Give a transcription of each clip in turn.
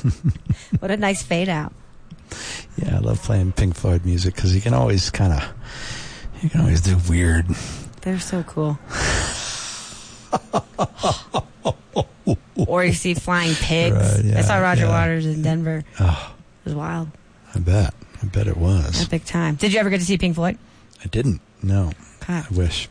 What a nice fade out. Yeah, I love playing Pink Floyd music because you can always do weird. They're so cool. Or you see flying pigs. Right, yeah, I saw Roger Waters in Denver. Oh, it was wild. I bet it was. Epic time. Did you ever get to see Pink Floyd? I didn't. No. Okay. I wish.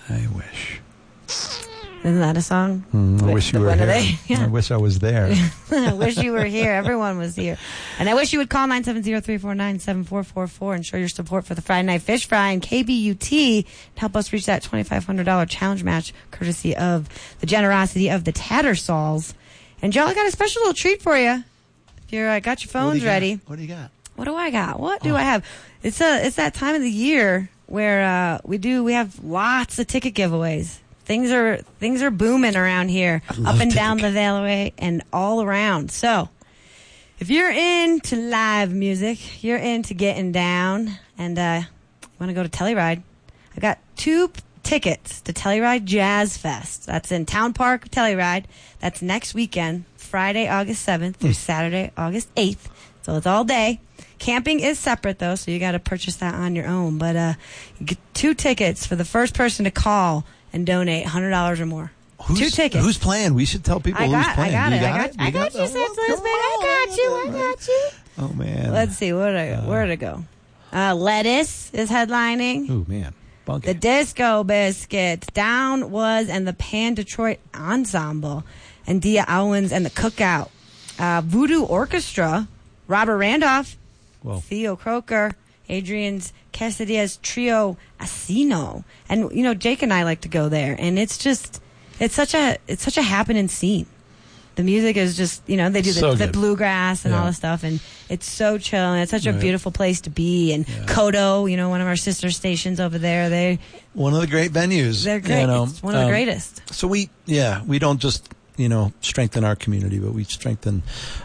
Isn't that a song? I wish you were here. Yeah. I wish I was there. I wish you were here. Everyone was here. And I wish you would call 970-349-7444 and show your support for the Friday Night Fish Fry and KBUT and help us reach that $2,500 challenge match courtesy of the generosity of the Tattersalls. And Joe, I got a special little treat for you. If you're got your phones ready. What do you got? What do I got? What do I have? It's that time of the year where we have lots of ticket giveaways. Things are booming around here, up and down the Valley and all around. So, if you're into live music, you're into getting down, and you want to go to Telluride, I got 2 tickets to Telluride Jazz Fest. That's in Town Park, Telluride. That's next weekend, Friday, August 7th through Saturday, August 8th. So it's all day. Camping is separate, though, so you got to purchase that on your own. But you get 2 tickets for the first person to call and donate $100 or more. 2 tickets. Who's playing? We should tell people who's playing. I got you it. I got you, St. Louis, baby. I got you. Oh, man. Let's see. Where'd it go? Lettuce is headlining. Oh, man. Bunky. The Disco Biscuits, Down Was, and the Pan Detroit Ensemble, and Dia Owens and the Cookout. Voodoo Orchestra, Robert Randolph, Theo Croker, Adrian's Casadillas Trio Asino. And, Jake and I like to go there. And it's such a happening scene. The music is just, they do the bluegrass and all the stuff. And it's so chill. And it's such a beautiful place to be. And Kodo, one of our sister stations over there. One of the great venues. They're great. It's one of the greatest. So we don't just, strengthen our community, but we strengthen,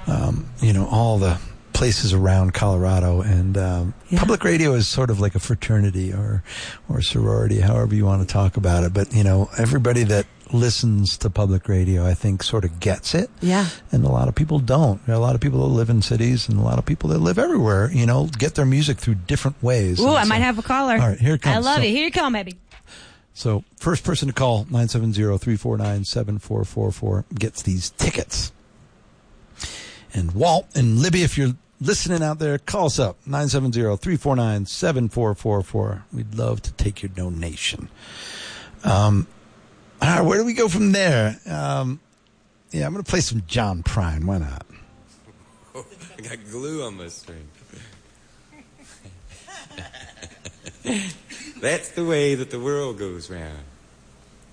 all the places around Colorado, and public radio is sort of like a fraternity or sorority, however you want to talk about it. But everybody that listens to public radio, I think, sort of gets it. Yeah. And a lot of people don't. There are a lot of people that live in cities, and a lot of people that live everywhere. Get their music through different ways. Ooh, I might have a caller. All right, here it comes. I love it. Here you come, baby. So, first person to call 970-349-7444 gets these tickets. And Walt and Libby, if you're listening out there, call us up, 970-349-7444. We'd love to take your donation. All right, where do we go from there? I'm going to play some John Prine. Why not? I got glue on my string. That's the way that the world goes round.